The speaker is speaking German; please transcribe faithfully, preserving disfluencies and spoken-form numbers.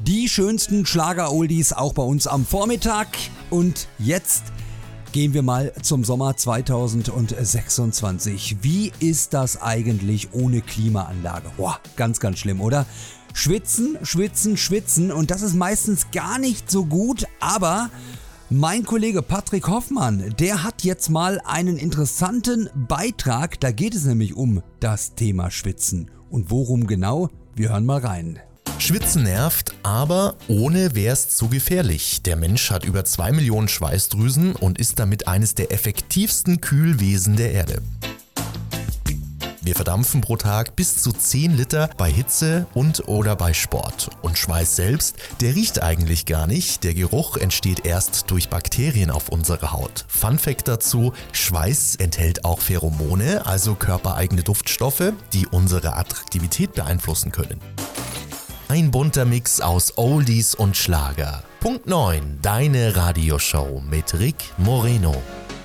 Die schönsten Schlager-Oldies auch bei uns am Vormittag. Und jetzt gehen wir mal zum Sommer zweitausendsechsundzwanzig. Wie ist das eigentlich ohne Klimaanlage? Boah, ganz, ganz schlimm, oder? Schwitzen, schwitzen, schwitzen und das ist meistens gar nicht so gut, aber mein Kollege Patrick Hoffmann, der hat jetzt mal einen interessanten Beitrag, da geht es nämlich um das Thema Schwitzen. Und worum genau? Wir hören mal rein. Schwitzen nervt, aber ohne wär's zu gefährlich. Der Mensch hat über zwei Millionen Schweißdrüsen und ist damit eines der effektivsten Kühlwesen der Erde. Wir verdampfen pro Tag bis zu zehn Liter bei Hitze und oder bei Sport. Und Schweiß selbst, der riecht eigentlich gar nicht. Der Geruch entsteht erst durch Bakterien auf unserer Haut. Fun Fact dazu: Schweiß enthält auch Pheromone, also körpereigene Duftstoffe, die unsere Attraktivität beeinflussen können. Ein bunter Mix aus Oldies und Schlager. Punkt neun, deine Radioshow mit Rick Moreno.